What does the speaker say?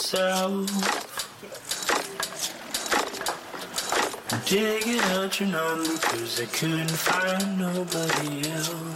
yourself. Digging out your number 'cause I couldn't find nobody else.